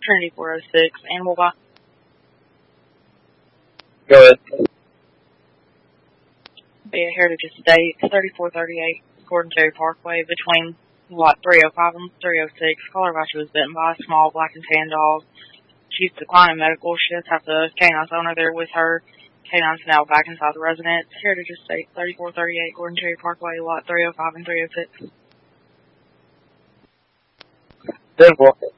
Trinity 406, Animal Box. Go ahead. Be a Heritage Estate, 3438 Gordon Cherry Parkway, between Lot 305 and 306. Caller about she was bitten by a small black and tan dog. She's declining medical. She does have the canine's owner there with her. Canine's now back inside the residence. Heritage Estate, 3438 Gordon Cherry Parkway, Lot 305 and 306. 10-4.